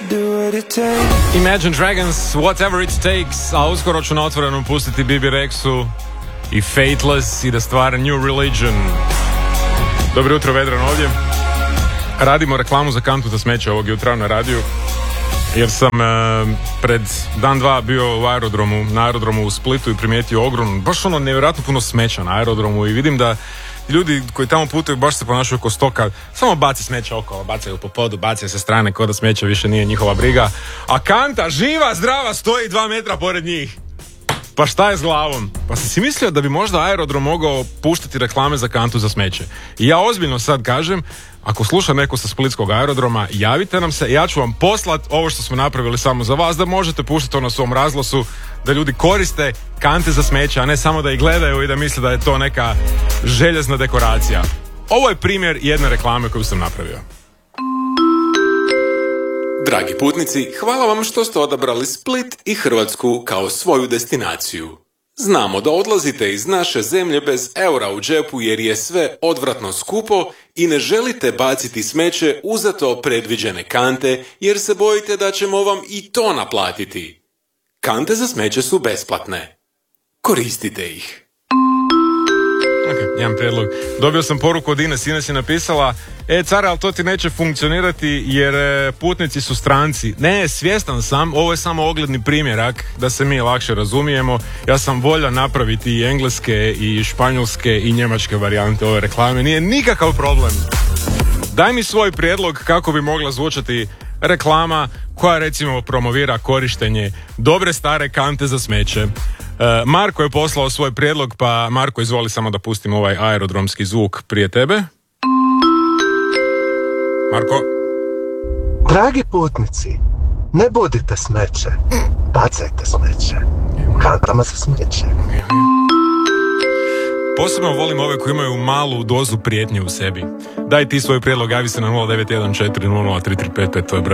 Imagine Dragons, Whatever It Takes, a uskoro ću na otvorenom pustiti Bibi Rexu i Fateless i da stvara New Religion. Dobro jutro, Vedran ovdje. Radimo reklamu za kantu za smeće ovog jutra na radiju, jer sam pred dan dva bio na aerodromu u Splitu i primijetio ogromno, baš ono nevjerojatno puno smeća na aerodromu i vidim da ljudi koji tamo putuju baš se ponašaju ko stoka, samo baci smeće okolo, bacaju po podu, bacaju sa strane ko da smeće više nije njihova briga, a kanta živa, zdrava stoji 2 metra pored njih. Pa šta je s glavom? Pa sam si mislio da bi možda aerodrom mogao puštati reklame za kantu za smeće. I ja ozbiljno sad kažem, ako sluša neko sa splitskog aerodroma, javite nam se, ja ću vam poslat ovo što smo napravili samo za vas, da možete puštati to na svom razglasu, da ljudi koriste kante za smeće, a ne samo da ih gledaju i da misle da je to neka željezna dekoracija. Ovo je primjer jedne reklame koju sam napravio. Dragi putnici, hvala vam što ste odabrali Split i Hrvatsku kao svoju destinaciju. Znamo da odlazite iz naše zemlje bez eura u džepu jer je sve odvratno skupo i ne želite baciti smeće u za to predviđene kante jer se bojite da ćemo vam i to naplatiti. Kante za smeće su besplatne. Koristite ih. Ok, jedan prijedlog. Dobio sam poruku od Ines je napisala: care, ali to ti neće funkcionirati jer putnici su stranci. Ne, svjestan sam, ovo je samo ogledni primjerak da se mi lakše razumijemo. Ja sam voljan napraviti i engleske i španjolske i njemačke varijante ove reklame. Nije nikakav problem. Daj mi svoj prijedlog kako bi mogla zvučati reklama koja recimo promovira korištenje dobre stare kante za smeće. Marko je poslao svoj prijedlog, pa Marko, izvoli samo da pustim ovaj aerodromski zvuk prije tebe. Marko. Dragi putnici, ne budite smeće, bacajte smeće, kantama za smeće. Posebno volim ove koji imaju malu dozu prijetnje u sebi. Daj ti svoj prijedlog, javi se na 0914003355, to je broj.